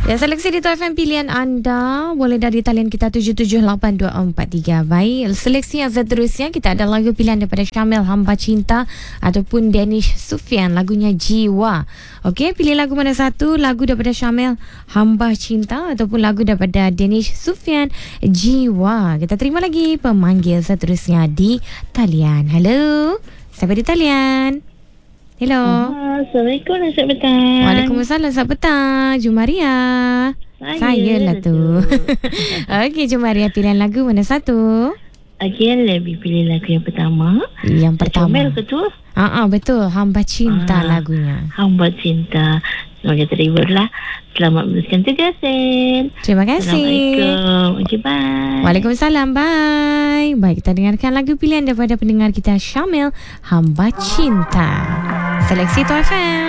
Ya, seleksi di TFM pilihan anda boleh dari talian kita 778243. Baik, seleksi yang seterusnya kita ada lagu pilihan daripada Syamil, Hamba Cinta, ataupun Danish Sufyan, lagunya Jiwa. Okey, pilih lagu mana satu? Lagu daripada Syamil, Hamba Cinta, ataupun lagu daripada Danish Sufyan, Jiwa. Kita terima lagi pemanggil seterusnya di talian. Hello, siapa di talian? Hello. Assalamualaikum, selamat petang. Waalaikumsalam, selamat petang. Jumaria. Saya lah tu. Okey, Jumaria, pilihan lagu mana satu? Again, lebih pilih lagu yang pertama. Yang pertama. Comel ke tu? Betul. Hamba Cinta lagunya. Hamba Cinta. Semoga terhibur lah. Selamat meneruskan tugas, Sen. Terima kasih. Assalamualaikum. Okay, bye. Waalaikumsalam, bye. Baik, kita dengarkan lagu pilihan daripada pendengar kita, Syamil, Hamba Cinta. Seleksi Tu FM.